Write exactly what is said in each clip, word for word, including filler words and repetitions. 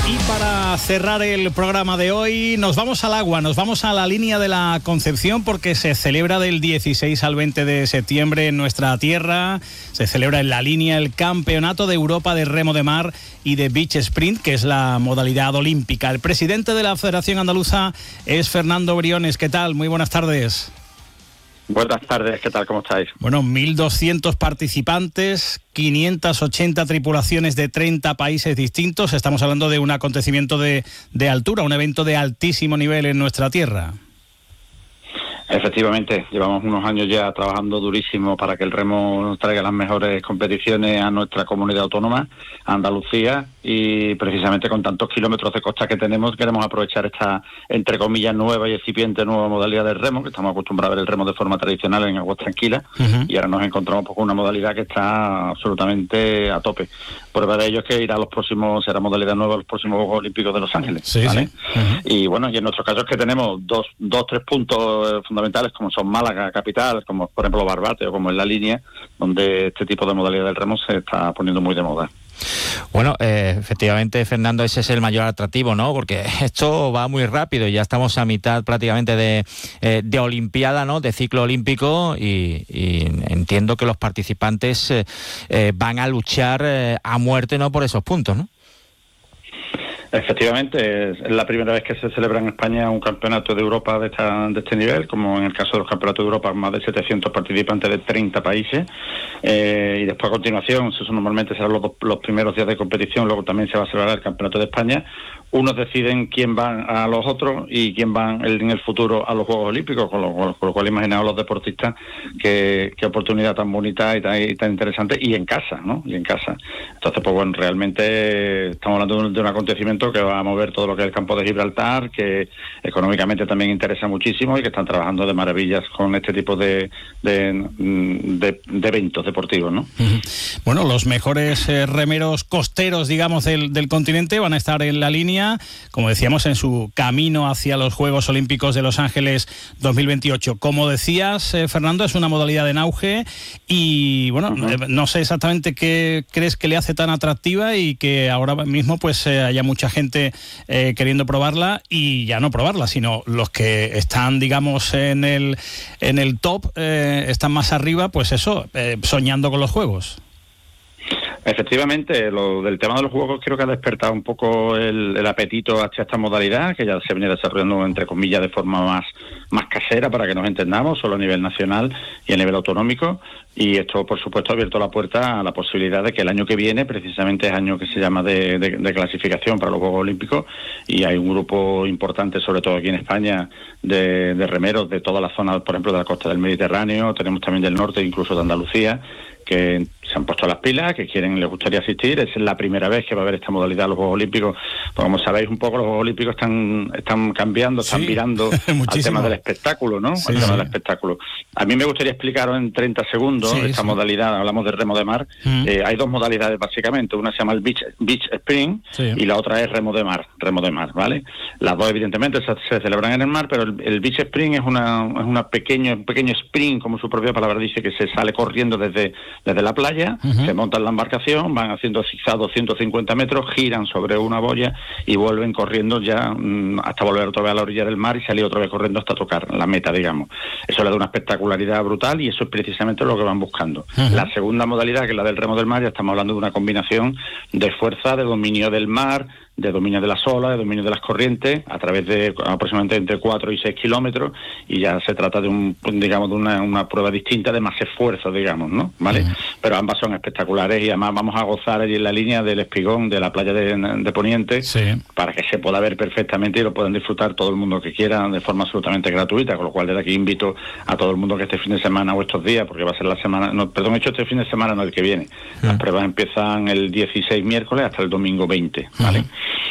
Y para cerrar el programa de hoy, nos vamos al agua, nos vamos a la línea de la Concepción, porque se celebra del dieciséis al veinte de septiembre en nuestra tierra. Se celebra en la línea el Campeonato de Europa de Remo de Mar y de Beach Sprint, que es la modalidad olímpica. El presidente de la Federación Andaluza es Fernando Briones. ¿Qué tal? Muy buenas tardes. Buenas tardes, ¿qué tal? ¿Cómo estáis? Bueno, mil doscientos participantes, quinientas ochenta tripulaciones de treinta países distintos. Estamos hablando de un acontecimiento de, de altura, un evento de altísimo nivel en nuestra tierra. Efectivamente, llevamos unos años ya trabajando durísimo para que el remo nos traiga las mejores competiciones a nuestra comunidad autónoma, a Andalucía, y precisamente con tantos kilómetros de costa que tenemos queremos aprovechar esta, entre comillas, nueva y excipiente nueva modalidad del remo, que estamos acostumbrados a ver el remo de forma tradicional en aguas tranquilas, uh-huh. y ahora nos encontramos con una modalidad que está absolutamente a tope. Prueba de ello es que irá a los próximos, será modalidad nueva a los próximos Juegos Olímpicos de Los Ángeles. Sí, ¿vale? sí. Uh-huh. Y bueno, y en nuestro caso es que tenemos dos, dos tres puntos eh, fundamentales, como son Málaga capital, como por ejemplo Barbate o como en la línea, donde este tipo de modalidad del remo se está poniendo muy de moda. Bueno, eh, efectivamente, Fernando, ese es el mayor atractivo, ¿no? Porque esto va muy rápido y ya estamos a mitad prácticamente de, eh, de Olimpiada, ¿no? De ciclo olímpico, y, y entiendo que los participantes eh, eh, van a luchar eh, a muerte, ¿no? Por esos puntos, ¿no? Efectivamente, es la primera vez que se celebra en España un campeonato de Europa de, esta, de este nivel, como en el caso de los campeonatos de Europa, más de setecientos participantes de treinta países, eh, y después a continuación, eso normalmente serán los, los primeros días de competición, luego también se va a celebrar el campeonato de España. Unos deciden quién van a los otros y quién van en el futuro a los Juegos Olímpicos, con lo, con lo cual imaginaos los deportistas qué, qué oportunidad tan bonita y tan, y tan interesante, y en casa, ¿no? Y en casa. Entonces, pues bueno, realmente estamos hablando de un, de un acontecimiento que va a mover todo lo que es el campo de Gibraltar, que económicamente también interesa muchísimo y que están trabajando de maravillas con este tipo de, de, de, de eventos deportivos, ¿no? Uh-huh. Bueno, los mejores eh, remeros costeros, digamos, del, del continente van a estar en la línea, como decíamos, en su camino hacia los Juegos Olímpicos de Los Ángeles dos mil veintiocho. Como decías, eh, Fernando, es una modalidad en auge y, bueno, uh-huh. eh, no sé exactamente qué crees que le hace tan atractiva y que ahora mismo pues eh, haya mucha gente eh, queriendo probarla, y ya no probarla, sino los que están, digamos, en el, en el top, eh, están más arriba, pues eso, eh, soñando con los Juegos. Efectivamente, lo del tema de los juegos creo que ha despertado un poco el, el apetito hacia esta modalidad, que ya se viene desarrollando, entre comillas, de forma más, más casera, para que nos entendamos, solo a nivel nacional y a nivel autonómico. Y esto, por supuesto, ha abierto la puerta a la posibilidad de que el año que viene, precisamente es año que se llama de, de, de clasificación para los Juegos Olímpicos, y hay un grupo importante, sobre todo aquí en España, de, de remeros de toda la zona, por ejemplo, de la costa del Mediterráneo, tenemos también del norte, incluso de Andalucía, que se han puesto las pilas, que quieren, les gustaría asistir. Es la primera vez que va a haber esta modalidad de los Juegos Olímpicos. Pues como sabéis un poco, los Juegos Olímpicos están están cambiando, están sí, virando al tema del espectáculo, ¿no? Sí, al tema sí. del espectáculo. A mí me gustaría explicaros en treinta segundos sí, esta sí. modalidad. Hablamos de remo de mar. Mm. Eh, hay dos modalidades básicamente. Una se llama el Beach, beach Sprint, sí. y la otra es remo de mar, remo de mar, ¿vale? Las dos evidentemente se, se celebran en el mar, pero el, el Beach Sprint es una es una pequeño, un pequeño sprint, como su propia palabra dice, que se sale corriendo desde, desde la playa. Uh-huh. Se montan la embarcación, van haciendo zigzag doscientos cincuenta metros, giran sobre una boya y vuelven corriendo ya mmm, hasta volver otra vez a la orilla del mar y salir otra vez corriendo hasta tocar la meta, digamos. Eso le da una espectacularidad brutal y eso es precisamente lo que van buscando. Uh-huh. La segunda modalidad, que es la del remo del mar, ya estamos hablando de una combinación de fuerza, de dominio del mar, de dominio de las olas, de dominio de las corrientes, a través de aproximadamente entre cuatro y seis kilómetros, y ya se trata de un, digamos, de una, una prueba distinta de más esfuerzo, digamos, ¿no? ¿Vale? Uh-huh. Pero ambas son espectaculares y además vamos a gozar allí en la línea del Espigón, de la playa de, de Poniente, sí. para que se pueda ver perfectamente y lo puedan disfrutar todo el mundo que quiera de forma absolutamente gratuita, con lo cual desde aquí invito a todo el mundo que este fin de semana o estos días, porque va a ser la semana, no, perdón, hecho este fin de semana, no el que viene. Uh-huh. Las pruebas empiezan el dieciséis miércoles hasta el domingo veinte, ¿vale? Uh-huh.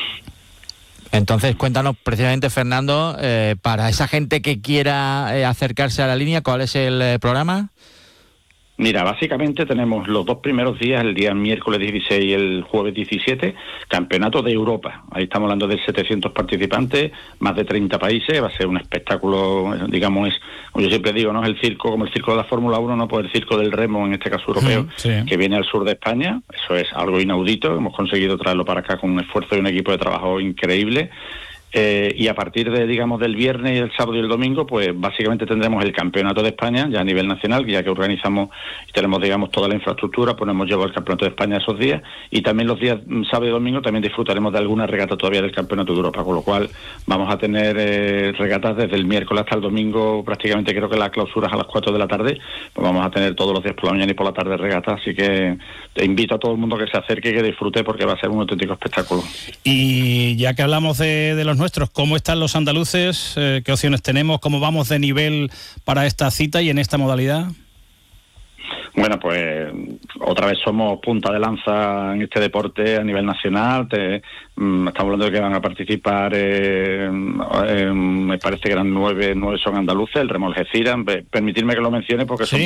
Entonces, cuéntanos precisamente, Fernando, eh, para esa gente que quiera eh, acercarse a la línea, ¿cuál es el eh, programa? Mira, básicamente tenemos los dos primeros días, el día miércoles dieciséis y el jueves diecisiete, campeonato de Europa. Ahí estamos hablando de setecientos participantes, más de treinta países. Va a ser un espectáculo, digamos, es, como yo siempre digo, no es el circo como el circo de la Fórmula uno, no, pues el circo del remo, en este caso europeo, sí, sí. que viene al sur de España. Eso es algo inaudito. Hemos conseguido traerlo para acá con un esfuerzo y un equipo de trabajo increíble. Eh, y a partir de, digamos, del viernes y el sábado y el domingo, pues básicamente tendremos el Campeonato de España ya a nivel nacional, ya que organizamos y tenemos, digamos, toda la infraestructura, pues hemos llevado el Campeonato de España esos días, y también los días sábado y domingo también disfrutaremos de alguna regata todavía del Campeonato de Europa, con lo cual vamos a tener eh, regatas desde el miércoles hasta el domingo, prácticamente creo que las clausuras a las cuatro de la tarde, pues vamos a tener todos los días por la mañana y por la tarde regatas, así que te invito a todo el mundo que se acerque y que disfrute, porque va a ser un auténtico espectáculo. Y ya que hablamos de, de los nuestros, ¿cómo están los andaluces? Eh, ¿Qué opciones tenemos? ¿Cómo vamos de nivel para esta cita y en esta modalidad? Bueno, pues otra vez somos punta de lanza en este deporte a nivel nacional. Te, mm, estamos hablando de que van a participar, eh, eh, me parece que eran nueve, nueve son andaluces, el remo Algeciras. Permitirme que lo mencione porque son